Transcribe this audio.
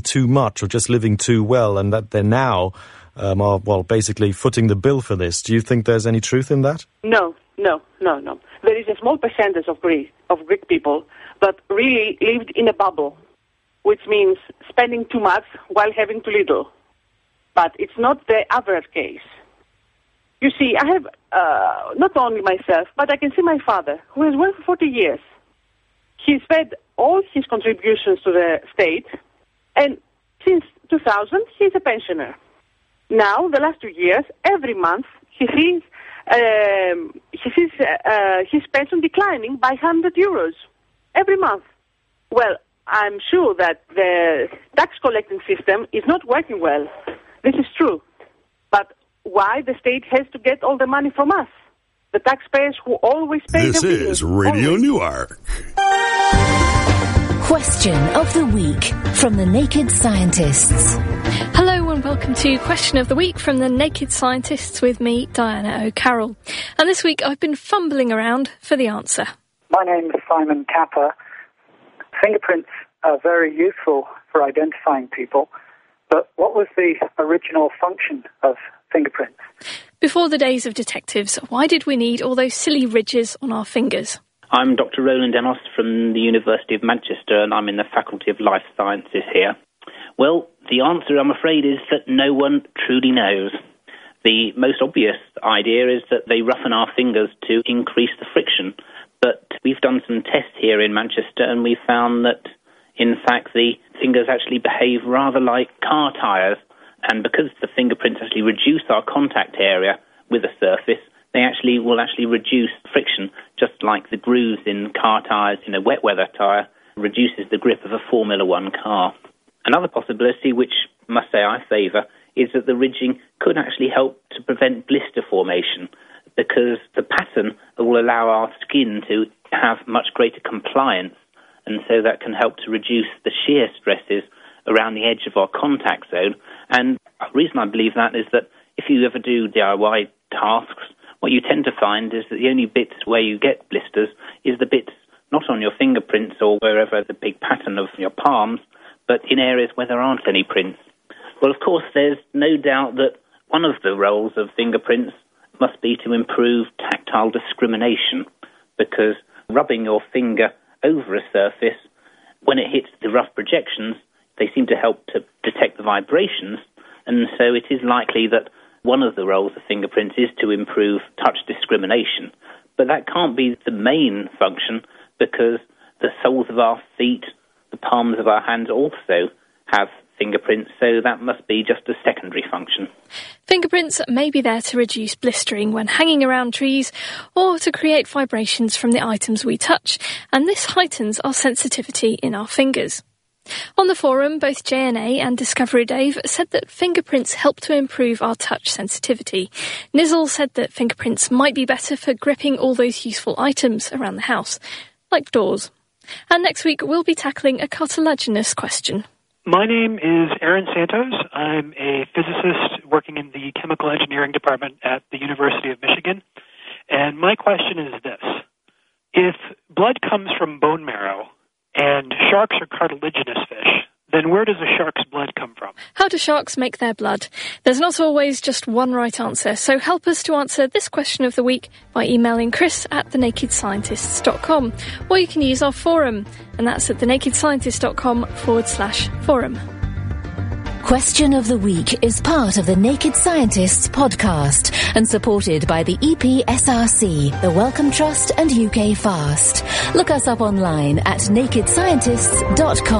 too much or just living too well, and that they're now are basically footing the bill for this. Do you think there's any truth in that? No. There is a small percentage of Greek people that really lived in a bubble, which means spending too much while having too little. But it's not the average case. You see, I have not only myself, but I can see my father, who has worked for 40 years. He's paid all his contributions to the state, and since 2000, he's a pensioner. Now, the last 2 years, every month, he sees his pension declining by 100 euros every month. Well, I'm sure that the tax collecting system is not working well. This is true. But why the state has to get all the money from us? The taxpayers who always pay This is Radio Newark. Question of the Week from the Naked Scientists. Hello and welcome to Question of the Week from the Naked Scientists with me, Diana O'Carroll. And this week I've been fumbling around for the answer. My name is Simon Kappa. Fingerprints are very useful for identifying people, but what was the original function of fingerprints? Before the days of detectives, why did we need all those silly ridges on our fingers? I'm Dr. Roland Enos from the University of Manchester, and I'm in the Faculty of Life Sciences here. Well, the answer, I'm afraid, is that no one truly knows. The most obvious idea is that they roughen our fingers to increase the friction, but we've done some tests here in Manchester, and we found that, in fact, the fingers actually behave rather like car tyres, and because the fingerprints actually reduce our contact area with a surface, they will reduce friction, just like the grooves in car tyres in a wet weather tyre reduces the grip of a Formula One car. Another possibility, which I must say I favour, is that the ridging could actually help to prevent blister formation, because the pattern will allow our skin to have much greater compliance, and so that can help to reduce the shear stresses around the edge of our contact zone. And the reason I believe that is that if you ever do DIY tasks, what you tend to find is that the only bits where you get blisters is the bits not on your fingerprints or wherever the big pattern of your palms, but in areas where there aren't any prints. Well, of course, there's no doubt that one of the roles of fingerprints must be to improve tactile discrimination, because rubbing your finger over a surface, when it hits the rough projections, they seem to help to detect the vibrations, and so it is likely that one of the roles of fingerprints is to improve touch discrimination. But that can't be the main function, because the soles of our feet, the palms of our hands also have fingerprints, so that must be just a secondary function. Fingerprints may be there to reduce blistering when hanging around trees or to create vibrations from the items we touch, and this heightens our sensitivity in our fingers. On the forum, both JNA and Discovery Dave said that fingerprints help to improve our touch sensitivity. Nizzle said that fingerprints might be better for gripping all those useful items around the house, like doors. And next week, we'll be tackling a cartilaginous question. My name is Aaron Santos. I'm a physicist working in the chemical engineering department at the University of Michigan. And my question is this. If blood comes from bone marrow and sharks are cartilaginous fish, then where does a shark's blood come from? How do sharks make their blood? There's not always just one right answer, so help us to answer this question of the week by emailing chris@thenakedscientists.com, or you can use our forum, and that's at thenakedscientists.com/forum. Question of the Week is part of the Naked Scientists podcast and supported by the EPSRC, the Wellcome Trust and UK Fast. Look us up online at nakedscientists.com.